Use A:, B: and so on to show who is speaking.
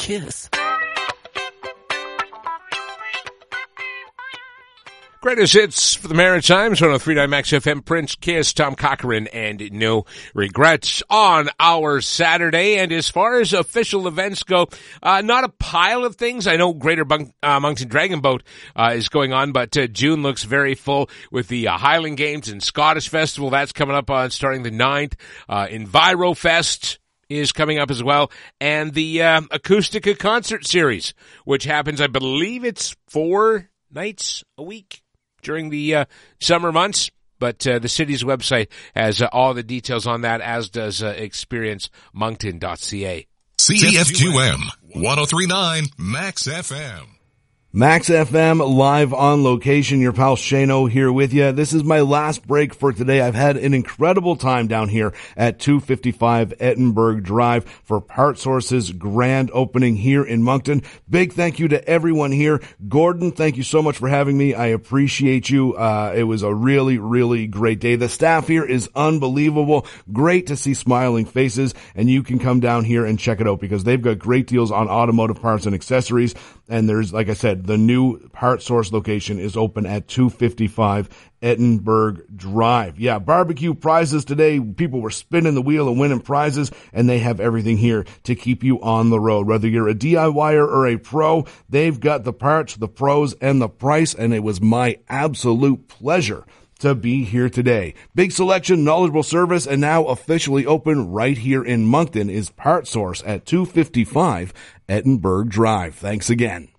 A: Kiss.
B: Greatest hits for the Maritimes, 103.9 Max FM, Prince, Kiss, Tom Cochrane, and No Regrets on our Saturday. And as far as official events go, not a pile of things. I know Greater Moncton Dragon Boat is going on, but June looks very full with the Highland Games and Scottish Festival. That's coming up on starting the 9th. EnviroFest is coming up as well, and the Acoustica concert series, which happens, I believe it's 4 nights a week during the summer months, but the city's website has all the details on that, as does experiencemoncton.ca.
C: CFQM 103.9 Max FM.
D: Max FM live on location. Your pal Shano here with you. This is my last break for today. I've had an incredible time down here at 255 Edinburgh Drive for PartSource's grand opening here in Moncton. Big thank you to everyone here. Gordon, thank you so much for having me. I appreciate you. It was a really, really great day. The staff here is unbelievable. Great to see smiling faces, and you can come down here and check it out because they've got great deals on automotive parts and accessories. And there's, like I said, the new PartSource location is open at 255 Edinburgh Drive. Yeah, barbecue prizes today. People were spinning the wheel and winning prizes, and they have everything here to keep you on the road. Whether you're a DIYer or a pro, they've got the parts, the pros, and the price, and it was my absolute pleasure to be here today. Big selection, knowledgeable service, and now officially open right here in Moncton is PartSource at 255 Edinburgh Drive. Thanks again.